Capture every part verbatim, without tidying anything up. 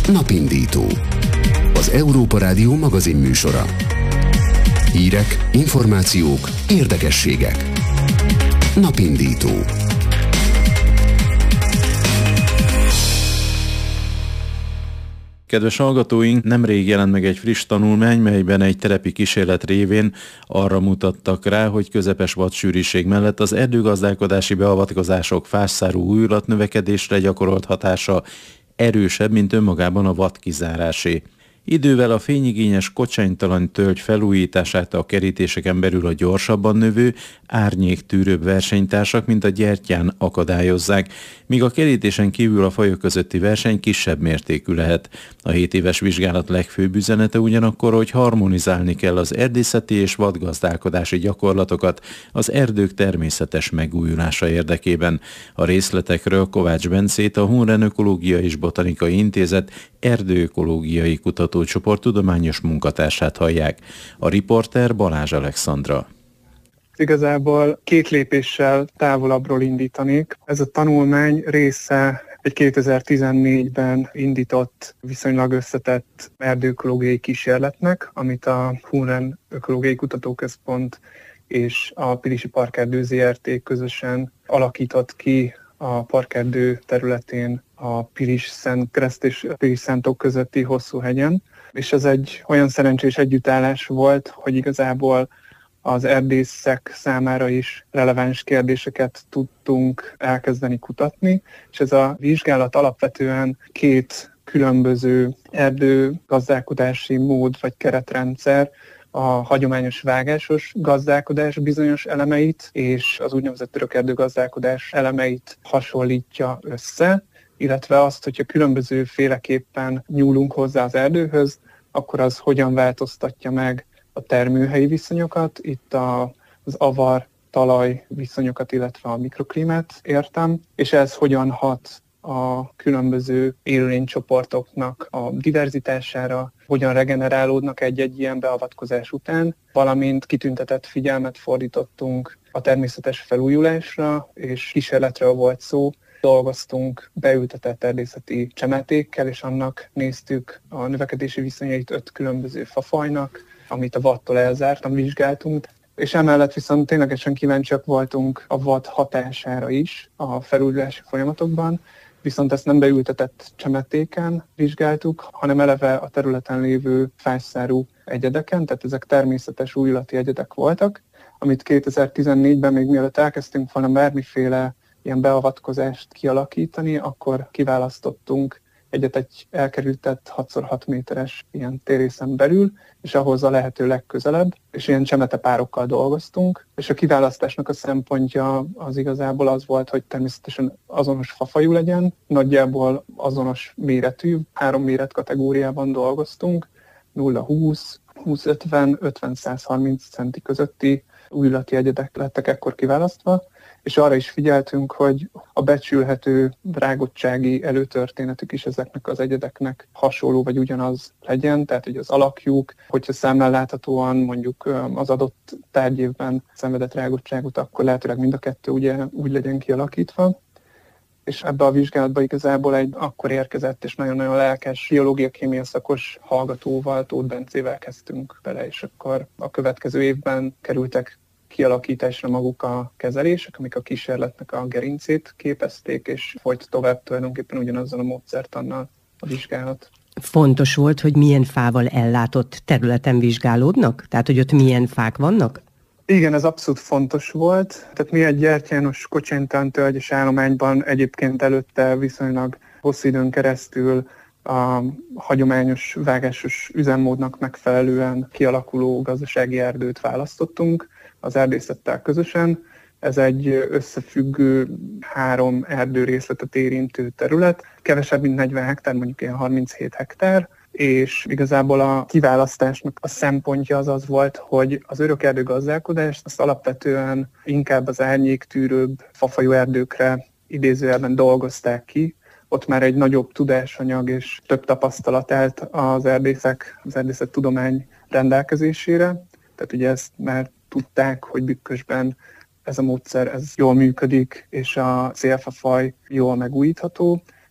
Napindító. Az Európa Rádió magazin műsora. Hírek, információk, érdekességek. Napindító. Kedves hallgatóink, nemrég jelent meg egy friss tanulmány, melyben egy terepi kísérlet révén arra mutattak rá, hogy közepes vadsűrűség mellett az erdőgazdálkodási beavatkozások fásszárú újratnövekedésre gyakorolt hatása erősebb, mint önmagában a vad kizárásé. Idővel a fényigényes kocsánytalan tölgy felújítását a kerítéseken belül a gyorsabban növő, árnyéktűrőbb versenytársak, mint a gyertyán akadályozzák, míg a kerítésen kívül a fajok közötti verseny kisebb mértékű lehet. A hét éves vizsgálat legfőbb üzenete ugyanakkor, hogy harmonizálni kell az erdészeti és vadgazdálkodási gyakorlatokat az erdők természetes megújulása érdekében. A részletekről Kovács Bencét, a Hunren Ökológiai és Botanikai Intézet erdőökológiai kutatócsoport tudományos munkatársát hallják. A riporter Balázs Alexandra. Igazából két lépéssel távolabbról indítanék. Ez a tanulmány része egy kétezer-tizennégyben indított, viszonylag összetett erdőökológiai kísérletnek, amit a Hunren Ökológiai Kutatóközpont és a Pilisi Parkerdő zé er té közösen alakított ki a parkerdő területén a Pilis-Szentkereszt és a Pilis-Szentok közötti hosszú hegyen. És ez egy olyan szerencsés együttállás volt, hogy igazából az erdészek számára is releváns kérdéseket tudtunk elkezdeni kutatni, és ez a vizsgálat alapvetően két különböző erdőgazdálkodási mód vagy keretrendszer, a hagyományos vágásos gazdálkodás bizonyos elemeit és az úgynevezett örökerdőgazdálkodás elemeit hasonlítja össze, illetve azt, hogyha különböző féleképpen nyúlunk hozzá az erdőhöz, akkor az hogyan változtatja meg a termőhelyi viszonyokat, itt a, az avar-talaj viszonyokat, illetve a mikroklímát értem, és ez hogyan hat a különböző élőlénycsoportoknak a diverzitására, hogyan regenerálódnak egy-egy ilyen beavatkozás után, valamint kitüntetett figyelmet fordítottunk a természetes felújulásra, és kísérletről volt szó. Dolgoztunk beültetett erdészeti csemetékkel, és annak néztük a növekedési viszonyait öt különböző fafajnak, amit a vadtól elzártan vizsgáltunk, és emellett viszont ténylegesen kíváncsiak voltunk a vad hatására is a felújulási folyamatokban, viszont ezt nem beültetett csemetéken vizsgáltuk, hanem eleve a területen lévő fásszárú egyedeken, tehát ezek természetes újulati egyedek voltak, amit kétezer-tizennégyben még mielőtt elkezdtünk volna bármiféle ilyen beavatkozást kialakítani, akkor kiválasztottunk egyet egy elkerültett hat szor hat méteres ilyen térrészen belül, és ahhoz a lehető legközelebb, és ilyen csemetepárokkal dolgoztunk, és a kiválasztásnak a szempontja az igazából az volt, hogy természetesen azonos fafajú legyen, nagyjából azonos méretű, három méretkategóriában dolgoztunk, nulla húsz, húsz ötven, ötven száz harminc centi közötti újulati egyedek lettek ekkor kiválasztva, és arra is figyeltünk, hogy a becsülhető rágottsági előtörténetük is ezeknek az egyedeknek hasonló vagy ugyanaz legyen, tehát hogy az alakjuk, hogyha szemmel láthatóan mondjuk az adott tárgyévben szenvedett rágottságot, akkor lehetőleg mind a kettő ugye úgy legyen kialakítva. És ebbe a vizsgálatba igazából egy akkor érkezett és nagyon-nagyon lelkes biológia-kémia szakos hallgatóval, Tóth Bencével kezdtünk bele, és akkor a következő évben kerültek kialakításra maguk a kezelések, amik a kísérletnek a gerincét képezték, és folyt tovább tulajdonképpen ugyanazzal a módszertannal a vizsgálat. Fontos volt, hogy milyen fával ellátott területen vizsgálódnak? Tehát, hogy ott milyen fák vannak? Igen, ez abszolút fontos volt. Tehát mi egy gyertyános kocsánytalan tölgyes állományban egyébként előtte viszonylag hosszú időn keresztül a hagyományos vágásos üzemmódnak megfelelően kialakuló gazdasági erdőt választottunk az erdészettel közösen. Ez egy összefüggő három erdőrészletet érintő terület, kevesebb mint negyven hektár, mondjuk ilyen harminchét hektár, és igazából a kiválasztásnak a szempontja az az volt, hogy az örökerdő gazdálkodást azt alapvetően inkább az árnyéktűrőbb fafajú erdőkre idézőjelben dolgozták ki. Ott már egy nagyobb tudásanyag és több tapasztalat állt az erdészek, az erdészettudomány rendelkezésére. Tehát ugye ezt már tudták, hogy Bükkösben ez a módszer ez jól működik, és a célfafaj jól megújítható.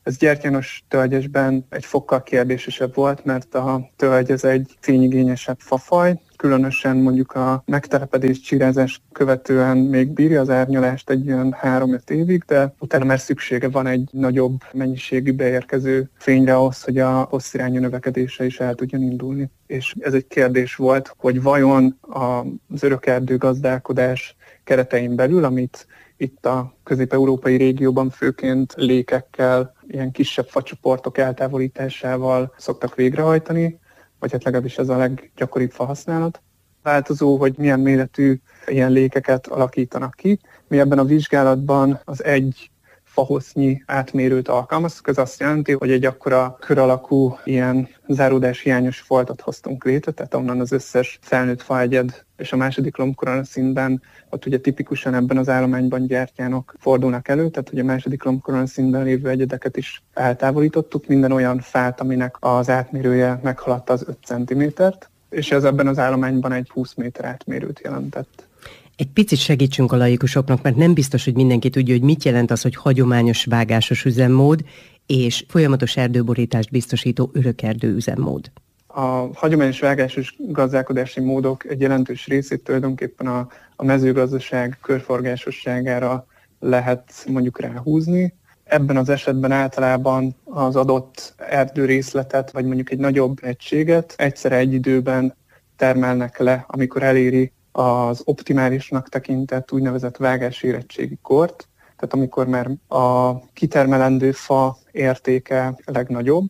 Ez gyertyános tölgyesben egy fokkal kérdésesebb volt, mert a tölgy ez egy fényigényesebb fafaj, különösen mondjuk a megtelepedés, csírázás követően még bírja az árnyalást egy olyan három-öt évig, de utána már szüksége van egy nagyobb mennyiségű beérkező fényre ahhoz, hogy a hosszirányú növekedése is el tudjon indulni. És ez egy kérdés volt, hogy vajon az örökerdő gazdálkodás keretein belül, amit itt a közép-európai régióban főként lékekkel, ilyen kisebb facsoportok eltávolításával szoktak végrehajtani, vagy hát legalábbis ez a leggyakoribb fahasználat. Változó, hogy milyen méretű ilyen lékeket alakítanak ki. Mi ebben a vizsgálatban az egy fahosznyi átmérőt alkalmaztuk, ez azt jelenti, hogy egy akkora kör alakú ilyen záródás hiányos foltot hoztunk létre, tehát onnan az összes felnőtt faegyed és a második lombkoronaszínben, ott ugye tipikusan ebben az állományban gyertyánok fordulnak elő, tehát ugye a második lombkoronaszínben lévő egyedeket is eltávolítottuk, minden olyan fát, aminek az átmérője meghaladta az öt centimétert, és ez ebben az állományban egy húsz méter átmérőt jelentett. Egy picit segítsünk a laikusoknak, mert nem biztos, hogy mindenki tudja, hogy mit jelent az, hogy hagyományos vágásos üzemmód és folyamatos erdőborítást biztosító örökerdő üzemmód. A hagyományos vágásos gazdálkodási módok egy jelentős részét tulajdonképpen a, a mezőgazdaság körforgásosságára lehet mondjuk ráhúzni. Ebben az esetben általában az adott erdőrészletet, vagy mondjuk egy nagyobb egységet egyszerre egy időben termelnek le, amikor eléri az optimálisnak tekintett úgynevezett vágásérettségi kort, tehát amikor már a kitermelendő fa értéke legnagyobb,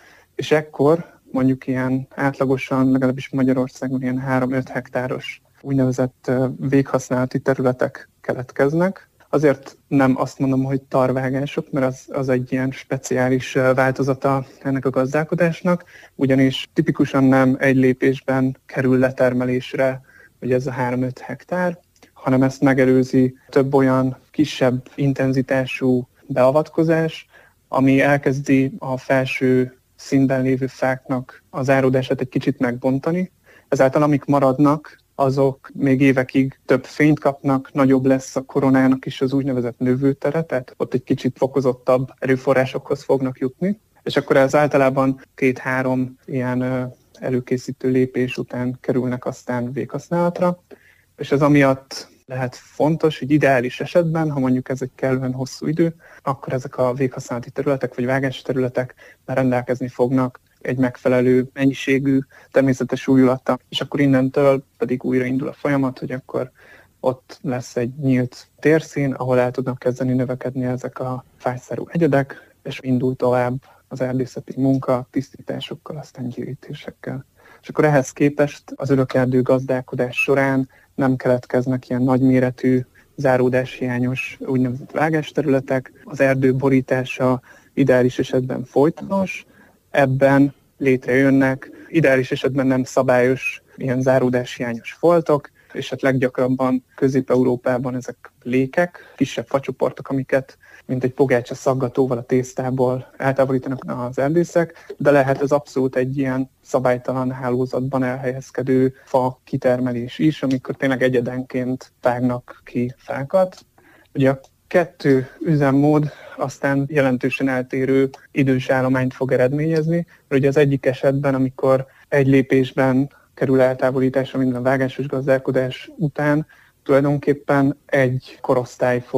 és ekkor mondjuk ilyen átlagosan, legalábbis Magyarországon ilyen három-öt hektáros úgynevezett véghasználati területek keletkeznek. Azért nem azt mondom, hogy tarvágások, mert az, az egy ilyen speciális változata ennek a gazdálkodásnak, ugyanis tipikusan nem egy lépésben kerül letermelésre, hogy ez a három-öt hektár, hanem ezt megelőzi több olyan kisebb intenzitású beavatkozás, ami elkezdi a felső szintben lévő fáknak az áródását egy kicsit megbontani. Ezáltal amik maradnak, azok még évekig több fényt kapnak, nagyobb lesz a koronának is az úgynevezett növőtere, tehát ott egy kicsit fokozottabb erőforrásokhoz fognak jutni. És akkor ez általában két-három ilyen előkészítő lépés után kerülnek aztán véghasználatra, és ez amiatt lehet fontos, hogy ideális esetben, ha mondjuk ez egy kellően hosszú idő, akkor ezek a véghasználati területek vagy vágási területek már rendelkezni fognak egy megfelelő mennyiségű természetes újulattal, és akkor innentől pedig újraindul a folyamat, hogy akkor ott lesz egy nyílt térszín, ahol el tudnak kezdeni növekedni ezek a fájszárú egyedek, és indul tovább az erdészeti munka, tisztításokkal, aztán gyérítésekkel. És akkor ehhez képest az örökerdő gazdálkodás során nem keletkeznek ilyen nagyméretű, záródáshiányos úgynevezett vágásterületek, az erdő borítása ideális esetben folytonos, ebben létrejönnek ideális esetben nem szabályos ilyen záródáshiányos foltok, és hát leggyakrabban Közép-Európában ezek lékek, kisebb facsoportok, amiket mint egy pogácsa szaggatóval a tésztából eltávolítanak az erdészek, de lehet ez abszolút egy ilyen szabálytalan hálózatban elhelyezkedő fa kitermelés is, amikor tényleg egyedenként vágnak ki fákat. Ugye a kettő üzemmód aztán jelentősen eltérő idős állományt fog eredményezni, mert ugye az egyik esetben, amikor egy lépésben kerül eltávolításra minden vágásos gazdálkodás után, tulajdonképpen egy korosztály fog